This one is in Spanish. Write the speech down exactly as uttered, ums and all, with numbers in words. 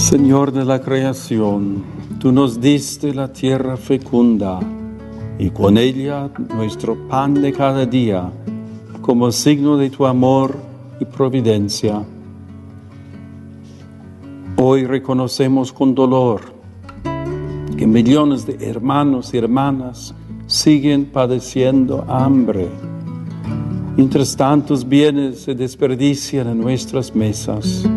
Señor de la creación, tú nos diste la tierra fecunda y con ella nuestro pan de cada día, como signo de tu amor y providencia. Hoy reconocemos con dolor que millones de hermanos y hermanas siguen padeciendo hambre, mientras tantos bienes se desperdician en nuestras mesas.